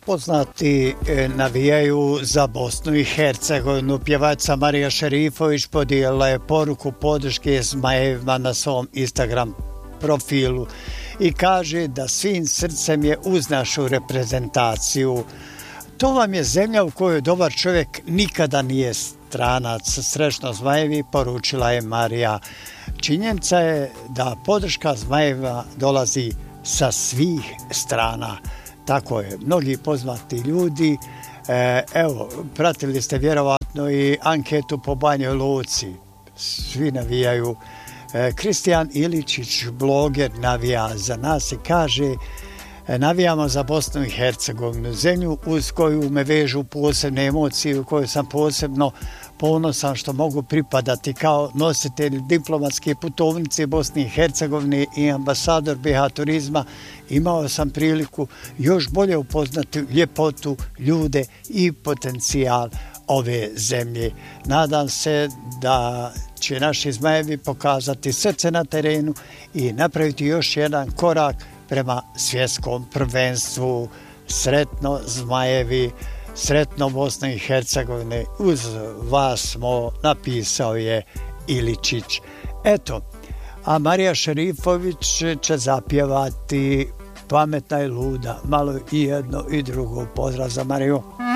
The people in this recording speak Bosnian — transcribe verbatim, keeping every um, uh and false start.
poznati navijaju za Bosnu i Hercegovinu. Pjevačica Marija Šerifović podijelila je poruku podrške Zmajevima na svom Instagram profilu i kaže da svim srcem je uz našu reprezentaciju. To vam je zemlja u kojoj dobar čovjek nikada nije stranac. Srećno Zmajevi, poručila je Marija. Činjenica je da podrška Zmajeva dolazi sa svih strana. Tako je, mnogi poznati ljudi, e, evo, pratili ste vjerovatno i anketu po Banjoj Luci, svi navijaju. E, Kristijan Iličić, bloger, navija za nas i kaže: e, navijamo za Bosnu i Hercegovinu, zemlju uz koju me vežu posebne emocije, u kojoj sam posebno ponosan što mogu pripadati kao nositelj diplomatske putovnice Bosne i Hercegovine i ambasador B iH turizma. Imao sam priliku još bolje upoznati ljepotu, ljude i potencijal ove zemlje. Nadam se da će naši Zmajevi pokazati srce na terenu i napraviti još jedan korak prema svjetskom prvenstvu. Sretno Zmajevi, sretno Bosna i Hercegovine, uz vas smo, napisao je Iličić. Eto, a Marija Šerifović će zapjevati Pametna i luda, malo i jedno i drugo. Pozdrav za Mariju.